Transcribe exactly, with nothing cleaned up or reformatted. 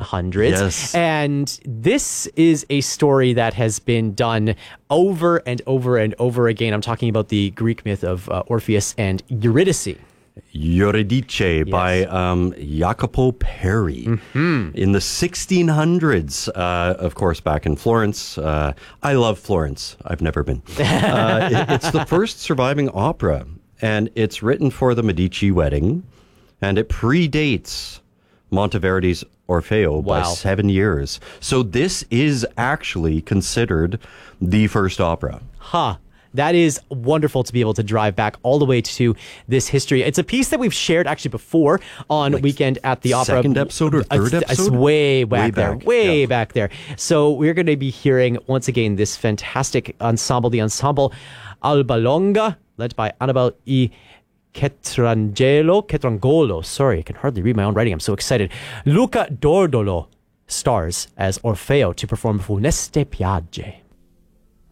hundreds. Yes. And this is a story that has been done over and over and over again. I'm talking about the Greek myth of uh, Orpheus and Eurydice. Eurydice by um, Jacopo Peri Mm-hmm. in the sixteen hundreds, uh, of course, back in Florence. Uh, I love Florence. I've never been. Uh, it- it's the first surviving opera, and it's written for the Medici wedding, and it predates Monteverdi's Orfeo by Wow. seven years. So this is actually considered the first opera. Huh. That is wonderful to be able to drive back all the way to this history. It's a piece that we've shared actually before on Weekend at the Opera. second episode or third It's- It's episode? way back Way there. back, Way yeah. back there. So we're going to be hearing once again this fantastic ensemble, the ensemble Alba Longa, led by Annabelle E. Ketrangelo, Ketrangolo. Sorry, I can hardly read my own writing. I'm so excited. Luca Dordolo stars as Orfeo to perform Funeste Piagge.